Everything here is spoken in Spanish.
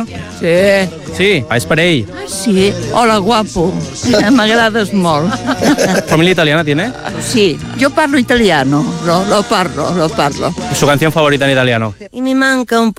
Sí. Sí? És per ell. Sí. Hola, guapo. M'agrades molt. ¿Familia italiana tiene? Sí. Yo parlo italiano. Lo parlo. ¿Su canción favorita en italiano? Y me manca un